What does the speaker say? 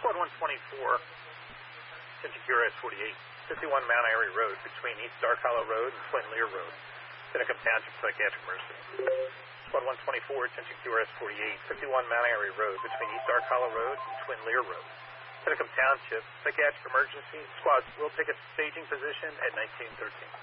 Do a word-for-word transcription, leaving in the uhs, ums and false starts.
Squad one twenty-four, Century S forty-eight, fifty-one Mount Airy Road between East Dark Hollow Road and Twin Lear Road, Seneca Township, Psychiatric Emergency. Squad one twenty-four, Century S forty-eight, fifty-one Mount Airy Road between East Dark Hollow Road and Twin Lear Road, Seneca Township, Psychiatric Emergency. Squad will take a staging position at nineteen thirteen.